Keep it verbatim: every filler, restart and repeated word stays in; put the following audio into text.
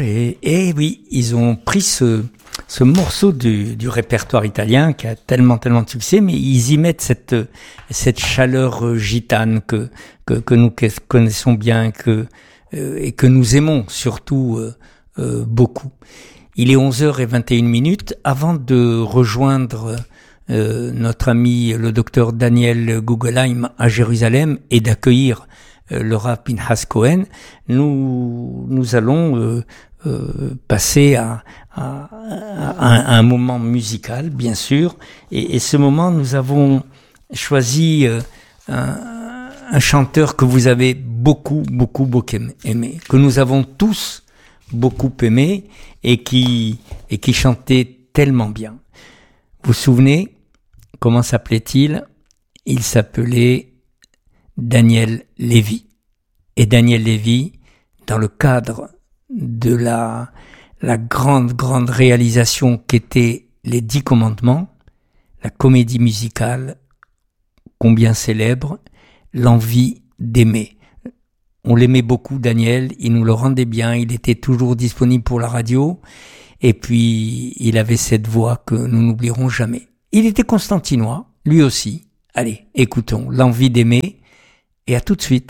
Et, et oui, ils ont pris ce, ce morceau du, du répertoire italien qui a tellement, tellement de succès, mais ils y mettent cette, cette chaleur gitane que, que, que nous connaissons bien que, euh, et que nous aimons surtout euh, euh, beaucoup. Il est onze heures vingt et une minutes. Avant de rejoindre euh, notre ami le docteur Daniel Guggenheim à Jérusalem et d'accueillir euh, le Rav Pinchas Cohen, nous, nous allons euh, euh, passer à, à, à, à un moment musical, bien sûr. Et, et ce moment, nous avons choisi euh, un, un chanteur que vous avez beaucoup, beaucoup, beaucoup aimé, que nous avons tous beaucoup aimé et qui, et qui chantait tellement bien. Vous vous souvenez, comment s'appelait-il? Il s'appelait Daniel Lévy. Et Daniel Lévy, dans le cadre de la, la grande, grande réalisation qu'étaient les Dix Commandements, la comédie musicale, combien célèbre, l'envie d'aimer. On l'aimait beaucoup, Daniel, il nous le rendait bien, il était toujours disponible pour la radio, et puis il avait cette voix que nous n'oublierons jamais. Il était constantinois, lui aussi. Allez, écoutons l'envie d'aimer, et à tout de suite.